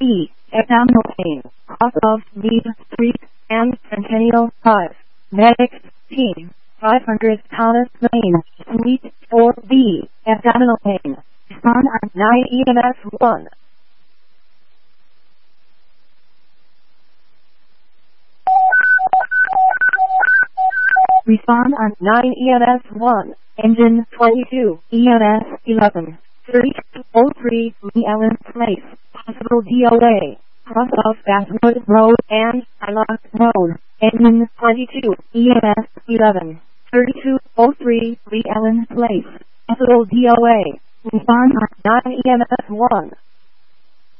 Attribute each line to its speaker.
Speaker 1: E. Abdominal pain. Cross of Mead Street and Centennial 5. Medics Team 500 Thomas Lane, Suite 4B. Abdominal pain. Respond on 9 EMS 1. Respond on 9 EMS 1. Engine 22. EMS 11. 3203 Lee Ellen Place. Possible DOA. Cross of Basswood Road and Hillock Road. Engine 22. EMS 11. 3203 Lee Ellen Place. Possible DOA. Respond on 9 EMS 1.